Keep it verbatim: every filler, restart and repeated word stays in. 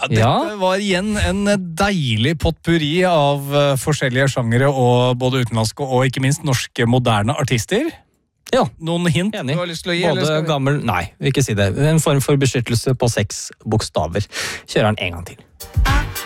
Ja, dette Ja. var igjen en deilig potpurri av uh, forskjellige sjangere, og både utenlandske og ikke minst norske moderne artister. Ja, Noen hint enig. du har lyst til å gi? eller Både skal vi- gammel, nei, ikke si det. En form for beskyttelse på seks bokstaver. Kjører den en gang til.